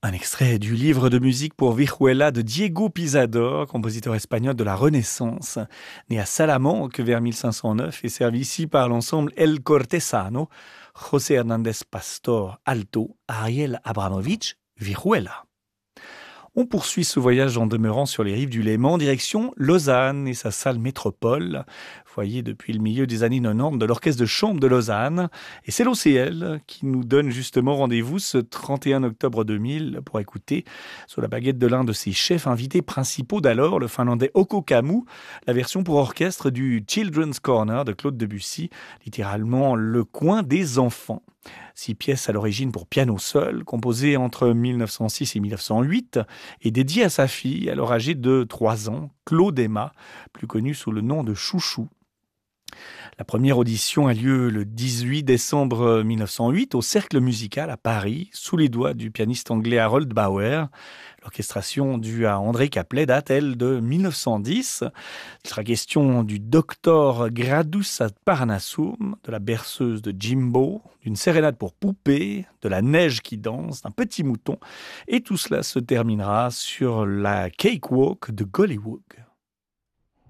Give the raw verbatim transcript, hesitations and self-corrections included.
Un extrait du livre de musique pour vihuela de Diego Pisador, compositeur espagnol de la Renaissance, né à Salamanque vers mille cinq cent neuf et servi ici par l'ensemble El Cortesano, José Hernández Pastor alto, Ariel Abramovich vihuela. On poursuit ce voyage en demeurant sur les rives du Léman, direction Lausanne et sa salle métropole, foyer depuis le milieu des années quatre-vingt-dix de l'Orchestre de chambre de Lausanne. Et c'est l'O C L qui nous donne justement rendez-vous ce trente et un octobre deux mille pour écouter, sous la baguette de l'un de ses chefs invités principaux d'alors, le finlandais Oko Kamu, la version pour orchestre du Children's Corner de Claude Debussy, littéralement le coin des enfants. Six pièces à l'origine pour piano seul, composées entre mille neuf cent six et mille neuf cent huit, et dédiées à sa fille, alors âgée de trois ans, Claude Emma, plus connue sous le nom de Chouchou. La première audition a lieu le dix-huit décembre mille neuf cent huit au Cercle Musical à Paris, sous les doigts du pianiste anglais Harold Bauer. L'orchestration due à André Caplet date, elle, de mille neuf cent dix. Il sera question du Doctor Gradus ad Parnassum, de la berceuse de Jimbo, d'une sérénade pour poupée, de la neige qui danse, d'un petit mouton. Et tout cela se terminera sur la Cakewalk de Golliwog.